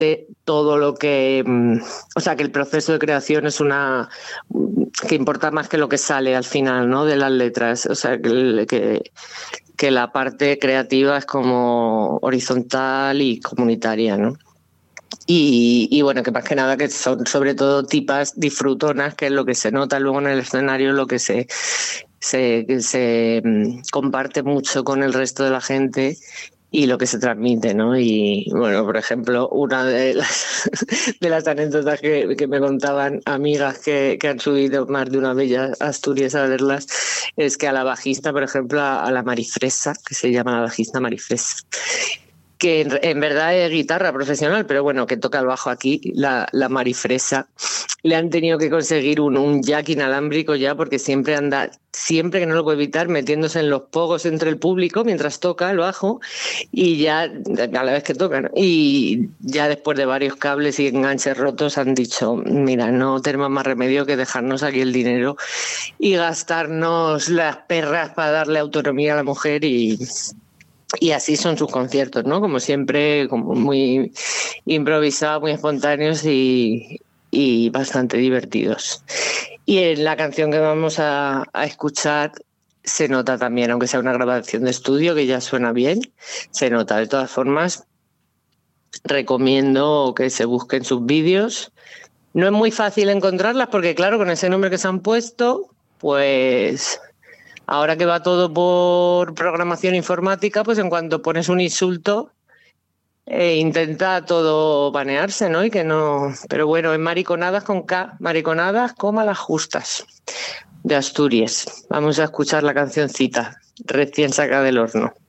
todo lo que... O sea, que el proceso de creación es que importa más que lo que sale al final, ¿no?, de las letras. O sea, que la parte creativa es como horizontal y comunitaria, ¿no? Y bueno, que más que nada que son sobre todo tipas disfrutonas, que es lo que se nota luego en el escenario, lo que se comparte mucho con el resto de la gente y lo que se transmite, ¿no? Y bueno, por ejemplo, una de las anécdotas que me contaban amigas que han subido más de una vez a Asturias a verlas, es que a la bajista, por ejemplo, a la Marifresa, que se llama la bajista Marifresa, que en verdad es guitarra profesional, pero bueno, que toca el bajo aquí, la Marifresa, le han tenido que conseguir un jack inalámbrico ya, porque siempre que no lo puede evitar, metiéndose en los pogos entre el público mientras toca el bajo, y ya a la vez que tocan, y ya después de varios cables y enganches rotos han dicho, mira, no tenemos más remedio que dejarnos aquí el dinero y gastarnos las perras para darle autonomía a la mujer, y así son sus conciertos, ¿no? Como siempre, como muy improvisados, muy espontáneos y bastante divertidos. Y en la canción que vamos a escuchar se nota también, aunque sea una grabación de estudio que ya suena bien, se nota. De todas formas, recomiendo que se busquen sus vídeos. No es muy fácil encontrarlas porque, claro, con ese nombre que se han puesto, pues... Ahora que va todo por programación informática, pues en cuanto pones un insulto, intenta todo banearse, ¿no? Y que no... Pero bueno, es Mariconadas con K, Mariconadas, las justas, de Asturias. Vamos a escuchar la cancioncita, recién sacada del horno.